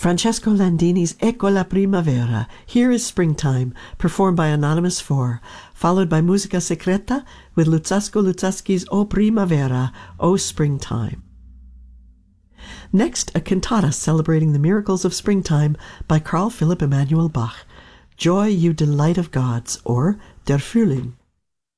Francesco Landini's Ecco la Primavera, Here is Springtime, performed by Anonymous 4, followed by Musica Secreta with Luzzasco Luzzaschi's O Primavera, O Springtime. Next, a cantata celebrating the miracles of springtime by Carl Philipp Emanuel Bach, Joy, You Delight of Gods, or Der Frühling.